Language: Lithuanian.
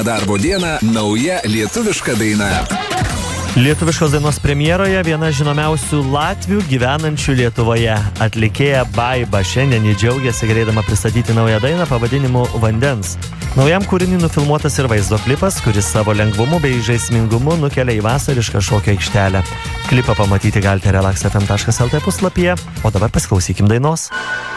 Darbo dieną nauja lietuviška daina. Lietuviškos dainos premjeroje viena žinomiausių latvių gyvenančių Lietuvoje. Atlikėja Baiba šiandien jį džiaugiasi galėdama pristatyti naują dainą pavadinimu Vandens. Naujam kūriniui nufilmuotas ir vaizdo klipas, kuris savo lengvumu bei žaismingumu nukelia į vasarišką šokio aikštelę. Klipą pamatyti galite relax.fm.lt puslapyje, o dabar pasiklausykim dainos.